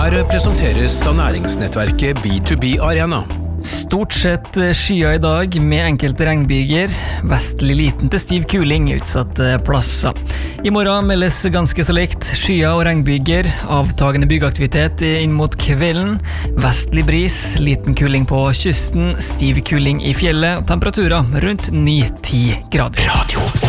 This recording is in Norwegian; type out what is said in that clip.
presenteres av næringsnettverket B2B Arena. Stort sett skyer i dag med enkelte regnbyger, vestlig liten til stiv kuling utsatte plasser. I morgen meldes ganske så likt skyer og regnbyger, avtagende byggeaktivitet inn mot kvelden, vestlig bris, liten kuling på kysten, stiv kuling i fjellet, temperaturer rundt 9-10 grader. Radio